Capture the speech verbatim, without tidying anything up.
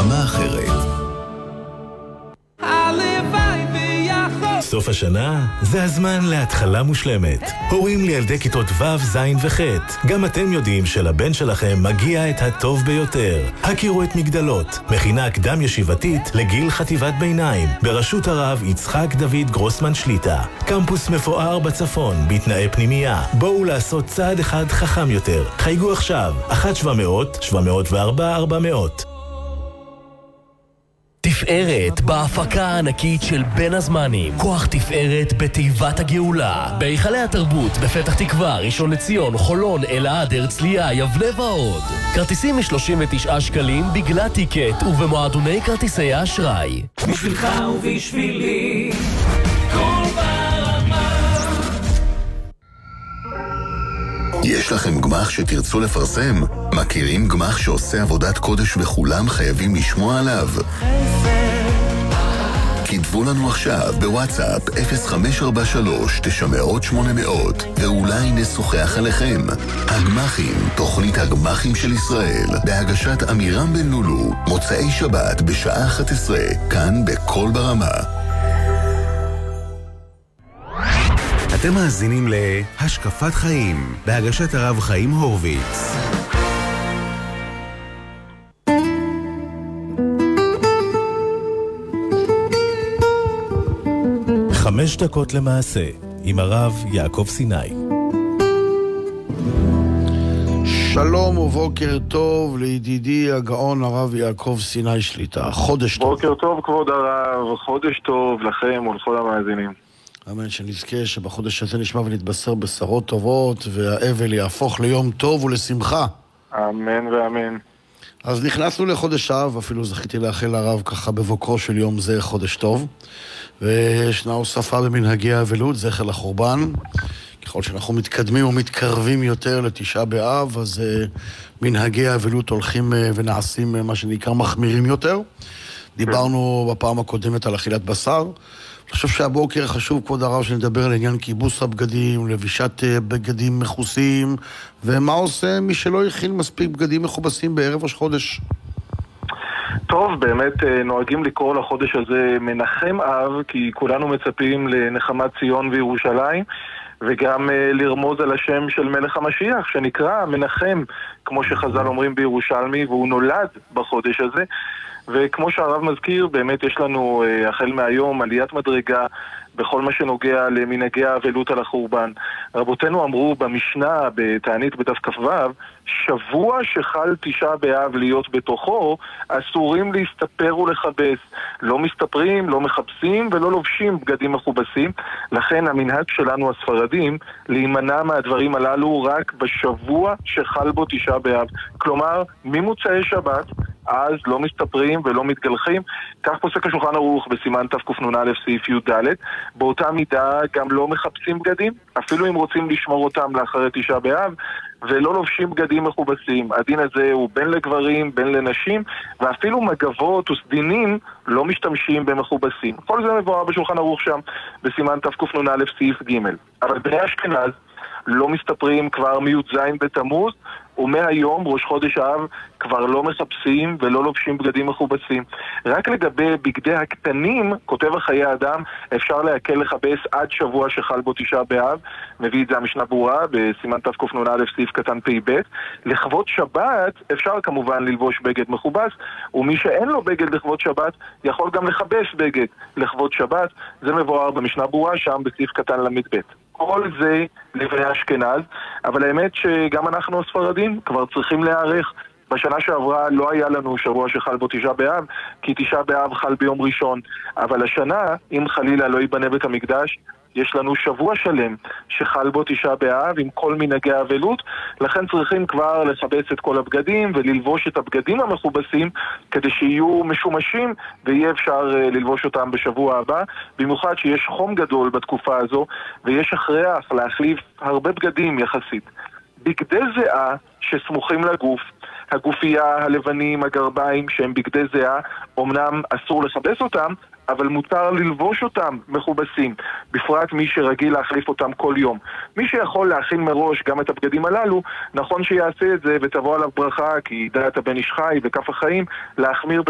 ברמה אחרת. סוף השנה זה הזמן להתחלה מושלמת. הורים לילדי כיתות ו', ז' וח'. גם אתם יודעים שלבן שלכם מגיע את הטוב ביותר. הכירו את מגדלות, מכינה קדם ישיבתית לגיל חטיבת ביניים, בראשות הרב יצחק דוד גרוסמן שליטה. קמפוס מפואר בצפון, בתנאי פנימייה. בואו לעשות צעד אחד חכם יותר. חייגו עכשיו, אחת שבע מאות, שבע מאות וארבע, ארבע מאות. תפארת בהפקה הענקית של בין הזמנים. כוח תפארת בתיבת הגאולה. בהיכלי התרבות בפתח תקווה, ראשון לציון, חולון, אלעד, הרצליה, יבנה ועוד. כרטיסים מ-שלושים ותשעה שקלים בגלל טיקט ובמועדוני כרטיסי האשראי. בשבילך ובשבילי כל ברמה. יש לכם גמח שתרצו לפרסם? מכירים גמח שעושה עבודת קודש וכולם חייבים לשמוע עליו? כתבו לנו עכשיו בוואטסאפ אפס חמש ארבע שלוש תשע מאות שמונה מאות ואולי נשוחח עליכם. הגמחים, תוכנית הגמחים של ישראל, בהגשת אמירם בן לולו, מוצאי שבת בשעה אחת עשרה, כאן בכל ברמה. אתם מאזינים להשקפת חיים, בהגשת הרב חיים הורוביץ. חמש דקות למעשה, עם הרב יעקב סיני. שלום ובוקר טוב לידידי הגאון הרב יעקב סיני שליטה. חודש טוב. בוקר טוב כבוד הרב, חודש טוב לכם ולכל המאזינים. אמן, שנזכה שבחודש הזה נשמע ונתבשר בשרות טובות והאבל יהפוך ליום טוב ולשמחה. אמן ואמן. אז נכנסנו לחודש אב, אפילו זכיתי לאחל לרב ככה בבוקרו של יום זה חודש טוב, וישנה הוספה במנהגי האבלות, זכר לחורבן. ככל שאנחנו מתקדמים ומתקרבים יותר לתשעה באב, אז uh, מנהגי האבלות הולכים uh, ונעשים uh, מה שנקרא מחמירים יותר. דיברנו בפעם הקודמת על אכילת בשר. אני חושב שהבוקר חשוב כבוד הרב שנדבר על עניין כיבוס הבגדים, לבישת בגדים מכוסים, ומה עושה מי שלא הכין מספיק בגדים מכובסים בערב ראש חודש. טוב, באמת נוהגים לקרוא לחודש הזה מנחם אב, כי כולנו מצפים לנחמת ציון וירושלים, וגם לרמוז על השם של מלך המשיח, שנקרא מנחם, כמו שחז"ל אומרים בירושלמי, והוא נולד בחודש הזה. וכמו שהרב מזכיר, באמת יש לנו החל מהיום עליית מדרגה בכל מה שנוגע למנהגי האבלות על החורבן. רבותינו אמרו במשנה, בתענית בדף כ"ו, שבוע שחל תשעה באב להיות בתוכו, אסורים להסתפר ולכבס. לא מסתפרים, לא מחפשים ולא לובשים בגדים מכובסים. לכן המנהג שלנו הספרדים להימנע מהדברים הללו רק בשבוע שחל בו תשעה באב. כלומר, ממוצאי שבת, אז לא מסתפרים ולא מתגלחים. כך פוסק השולחן ערוך בסימן תקנ"א סעיף י"ד. באותה מידה גם לא מחפשים בגדים, אפילו אם רוצים לשמור אותם לאחרי תשעה באב, ולא לובשים בגדים מכובסים. הדין הזה הוא בין לגברים, בין לנשים, ואפילו מגבות וסדינים לא משתמשים במכובסים. כל זה מבואר בשולחן ערוך שם בסימן תקנ"א סעיף ג'. אבל בני אשכנז לא מסתפרים כבר מי"ז בתמוז, ומהיום, ראש חודש אב, כבר לא מחפשים ולא לובשים בגדים מכובסים. רק לגבי בגדי הקטנים, כותב החיי אדם, אפשר להקל לכבס עד שבוע שחל בו תשעה באב. מביא את זה המשנה ברורה בסימן תקנ"א סעיף קטן פ"ב. לכבוד שבת אפשר כמובן ללבוש בגד מכובס, ומי שאין לו בגד לכבוד שבת יכול גם לכבס בגד לכבוד שבת. זה מבואר במשנה ברורה שם בסעיף קטן למ"ב. כל זה לבני אשכנז, אבל האמת שגם אנחנו הספרדים כבר צריכים להיערך. בשנה שעברה לא היה לנו שבוע שחל בו תשעה באב, כי תשעה באב חל ביום ראשון. אבל השנה, אם חלילה לא ייבנה בית המקדש, יש לנו שבוע שלם שחל בו תשעה באב עם כל מנהגי האבלות. לכן צריכים כבר לכבס את כל הבגדים וללבוש את הבגדים המכובסים כדי שיהיו משומשים ויהיה אפשר ללבוש אותם בשבוע הבא, במיוחד שיש חום גדול בתקופה הזו ויש הכרח להחליף הרבה בגדים יחסית. בגדי זהה שסמוכים לגוף, הגופייה, הלבנים, הגרביים שהם בגדי זהה, אמנם אסור לכבס אותם, אבל מותר ללבוש אותם מכובסים, בפרט מי שרגיל להחליף אותם כל יום. מי שיכול להכין מראש גם את הבגדים הללו, נכון שיעשה את זה ותבוא עליו ברכה, כי דעת הבן איש חי וכף החיים להחמיר